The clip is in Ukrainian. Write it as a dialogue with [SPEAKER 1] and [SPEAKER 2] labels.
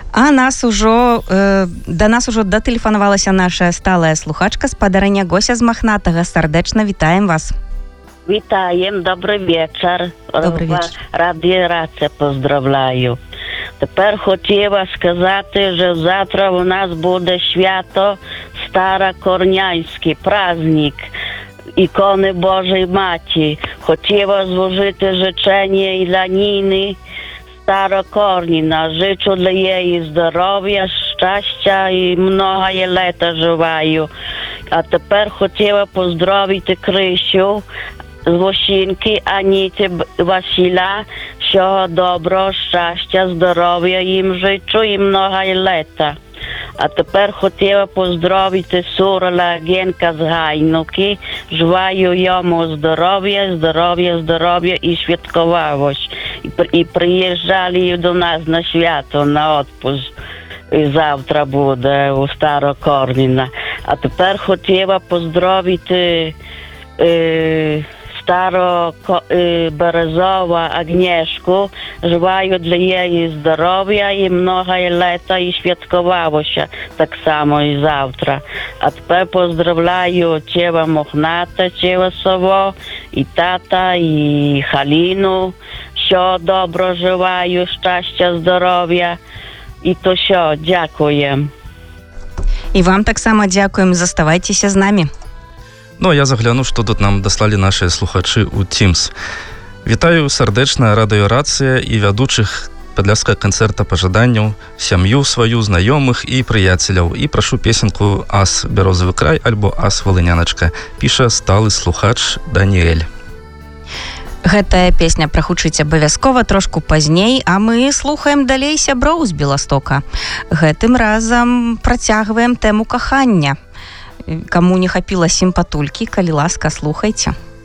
[SPEAKER 1] А да нас ужо датэлефанавалася наша сталая слухачка спадарыня Гося з Махнатага. Сардэчна вітаем вас.
[SPEAKER 2] Вітаєм, добрий вечір.
[SPEAKER 1] Добрий вечір.
[SPEAKER 2] Радіація поздравляю. Тепер хотіла сказати, що завтра у нас буде свято Старокорнянський, праздник ікони Божої Матері. Хотіла зложити жичення і для Ніни Старокорніна. Życzę dla jej zdrowia, szczęścia i mnoga lata żywają. A тепер хотіла поздравити Крисю з Лосінки, Аніті, Василя. Всього доброго, щастя, здоров'я їм жичу і много лета. А тепер хотіла поздравити Сурала Генка з Гайнуки. Желаю йому здоров'я і святкувалось. І приїжджали до нас на свято, на відпуск. І завтра буде у Старокорніна. А тепер хотіла поздравити Березова Агнєшку. Желаю для її здоров'я і много лета і святкувалося так само і завтра. А тепер поздравляю Чева Мохната, Чева Сово, і тата, і Халіну. Всього доброго желаю, щастя, здоров'я. І то що, дякуємо.
[SPEAKER 1] І вам так само дякуємо. Заставайтеся з нами.
[SPEAKER 3] Ну, а я загляну, што тут нам даслалі нашы слухачы ў Teams. Вітаю сардэчна радыёрацыя і вядучых падляшскага канцэрта пажаданняў, сям'ю сваю, знаёмых і прыяцеляў. І прашу песенку «Ас бярозавы край» альбо «Ас валыняначка». Піша сталы слухач Даніэль.
[SPEAKER 1] Гэтая песня прагучыць абавязкова трошку пазней, а мы слухаем далей сяброў з Беластока. Гэтым разам працягваем тэму кахання. Каму не хапіла сімпатулькі, калі ласка, слухайце.